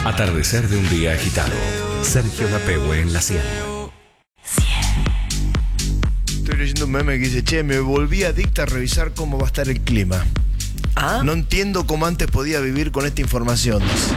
Atardecer de un día agitado. Sergio Lapehue en la 100. Estoy leyendo un meme que dice: che, me volví adicta a revisar cómo va a estar el clima. ¿Ah? No entiendo cómo antes podía vivir con esta información.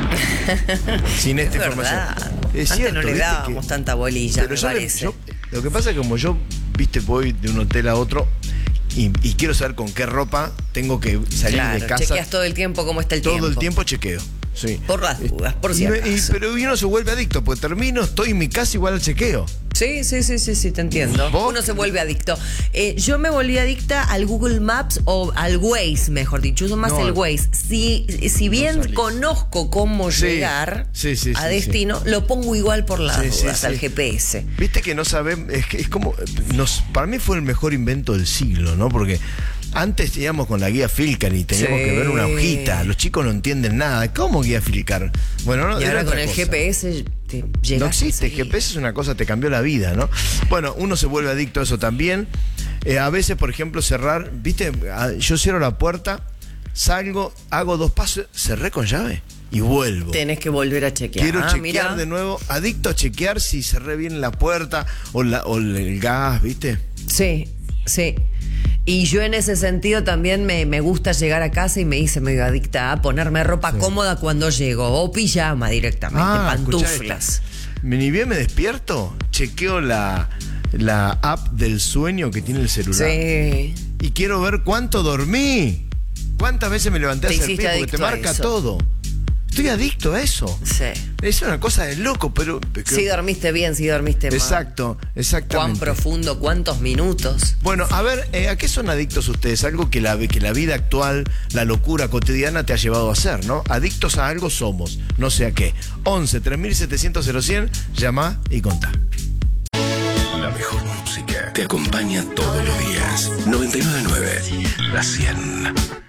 Sin esta información. Es antes cierto, no le dábamos tanta bolilla, pero me parece. Lo que pasa es que como yo, voy de un hotel a otro y quiero saber con qué ropa tengo que salir de casa. Chequeas todo el tiempo cómo está el tiempo. Todo el tiempo chequeo. Sí. Por las dudas, por si acaso. Pero uno se vuelve adicto, porque estoy en mi casa igual al chequeo. Sí, te entiendo. ¿Vos? Uno se vuelve adicto. Yo me volví adicta al Google Maps o al Waze, mejor dicho. Uso más el Waze. Si bien conozco cómo llegar a destino, lo pongo igual por las dudas al GPS. Viste que no sabemos, es como, para mí fue el mejor invento del siglo, ¿no? Porque antes íbamos con la guía Filcar y teníamos que ver una hojita. Los chicos no entienden nada. ¿Cómo guía Filcar? Bueno, no, y ahora con el GPS te llega. No existe, GPS es una cosa, te cambió la vida, ¿no? Bueno, uno se vuelve adicto a eso también. A veces, por ejemplo, cerrar, ¿viste? Yo cierro la puerta, salgo, hago 2 pasos, cerré con llave y vuelvo. Tenés que volver a chequear. Quiero chequear de nuevo, adicto a chequear si cerré bien la puerta o el gas, ¿viste? Sí. Y yo en ese sentido también me gusta llegar a casa y me hice medio adicta a ponerme ropa cómoda cuando llego, o pijama directamente, pantuflas. Ni bien me despierto, chequeo la app del sueño que tiene el celular. Sí. Y quiero ver cuánto dormí. ¿Cuántas veces me levanté a hacer pie? Porque te marca todo. Estoy adicto a eso. Sí. Es una cosa de loco, pero... Si dormiste bien, si dormiste mal. Exactamente. ¿Cuán profundo? ¿Cuántos minutos? Bueno, a ver, ¿a qué son adictos ustedes? Algo que la vida actual, la locura cotidiana te ha llevado a hacer, ¿no? Adictos a algo somos, no sé a qué. 11 3700 0100, llama y contá. La mejor música te acompaña todos los días. 99.9, la 100.